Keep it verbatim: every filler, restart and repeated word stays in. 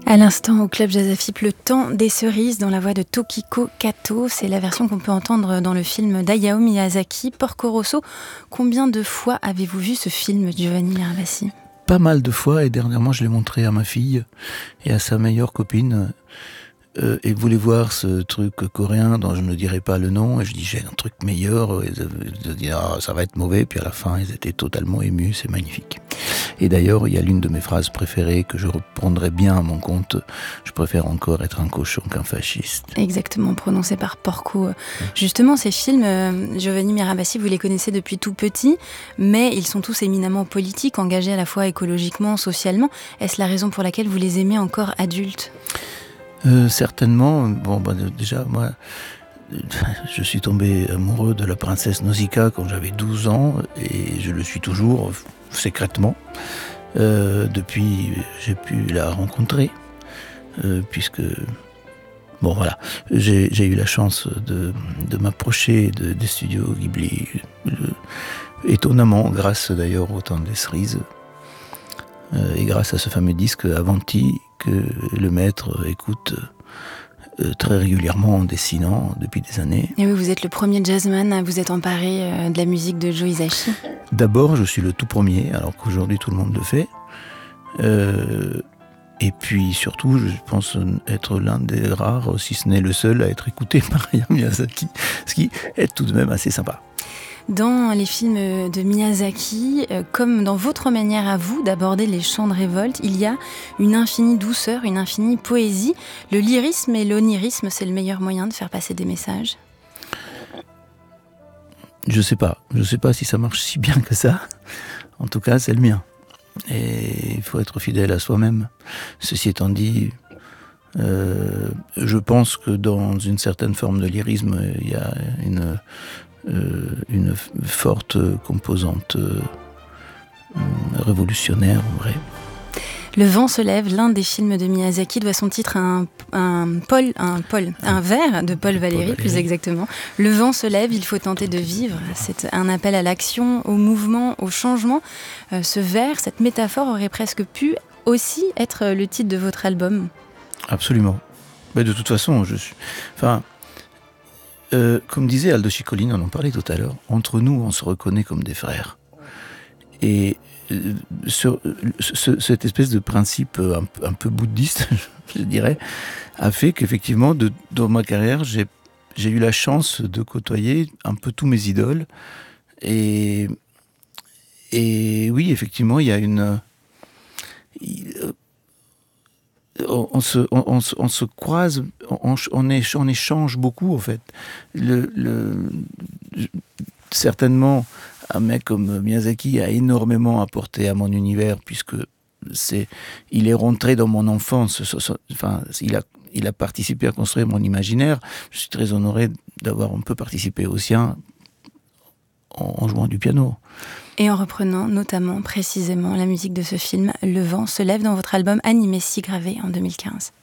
À l'instant, au Club Jazz Afip, Le Temps des cerises dans la voix de Tokiko Kato. C'est la version qu'on peut entendre dans le film d'Hayao Miyazaki, Porco Rosso. Combien de fois avez-vous vu ce film, Giovanni Mirabassi ? Pas mal de fois, et dernièrement je l'ai montré à ma fille et à sa meilleure copine. Euh, et voulait voir ce truc coréen dont je ne dirai pas le nom, et je dis j'ai un truc meilleur, et ils disent ah, ça va être mauvais, puis à la fin ils étaient totalement émus, c'est magnifique. Et d'ailleurs il y a l'une de mes phrases préférées que je reprendrai bien à mon compte: je préfère encore être un cochon qu'un fasciste. Exactement, prononcé par Porco. Justement, ces films, euh, Giovanni Mirabassi, vous les connaissez depuis tout petit, mais ils sont tous éminemment politiques, engagés à la fois écologiquement, socialement. Est-ce la raison pour laquelle vous les aimez encore adultes ? Euh, certainement. Bon, bah, déjà, moi, je suis tombé amoureux de la princesse Nausicaa quand j'avais douze ans, et je le suis toujours, secrètement. Euh, depuis, j'ai pu la rencontrer, euh, puisque, bon, voilà, j'ai, j'ai eu la chance de, de m'approcher de, des studios Ghibli, le, étonnamment, grâce d'ailleurs au Temps des cerises, euh, et grâce à ce fameux disque Avanti, que le maître écoute euh, très régulièrement en dessinant depuis des années. Et oui, vous êtes le premier jazzman à vous être emparé euh, de la musique de Joe Hisaishi. D'abord, je suis le tout premier, alors qu'aujourd'hui tout le monde le fait. Euh, et puis surtout, je pense être l'un des rares, si ce n'est le seul, à être écouté par Hayao Miyazaki, ce qui est tout de même assez sympa. Dans les films de Miyazaki, comme dans votre manière à vous d'aborder les chants de révolte, il y a une infinie douceur, une infinie poésie. Le lyrisme et l'onirisme, c'est le meilleur moyen de faire passer des messages ? Je sais pas. Je sais pas si ça marche si bien que ça. En tout cas, c'est le mien. Et il faut être fidèle à soi-même. Ceci étant dit, euh, je pense que dans une certaine forme de lyrisme, il y a une... Euh, une f- forte composante euh, révolutionnaire, en vrai. Le vent se lève, l'un des films de Miyazaki doit son titre à un, un, Paul, un, Paul, un vers de Paul Valéry, Paul Valéry, plus exactement. Le vent se lève, il faut tenter de vivre. C'est un appel à l'action, au mouvement, au changement. Euh, ce vers, cette métaphore aurait presque pu aussi être le titre de votre album. Absolument. Mais de toute façon, je suis... Enfin... Euh, comme disait Aldo Ciccolini, on en parlait tout à l'heure, entre nous, on se reconnaît comme des frères. Et euh, ce, ce, cette espèce de principe un, un peu bouddhiste, je dirais, a fait qu'effectivement, de, dans ma carrière, j'ai, j'ai eu la chance de côtoyer un peu tous mes idoles. Et, et oui, effectivement, il y a une... Il, On, on, se, on, on, on se croise, on, on, échange, on échange beaucoup en fait. Le, le, certainement, un mec comme Miyazaki a énormément apporté à mon univers, puisque c'est, il est rentré dans mon enfance. Enfin, il a, il a participé à construire mon imaginaire. Je suis très honoré d'avoir un peu participé au sien en, en jouant du piano. Et en reprenant notamment, précisément, la musique de ce film, Le vent se lève, dans votre album Animé si gravé en deux mille quinze.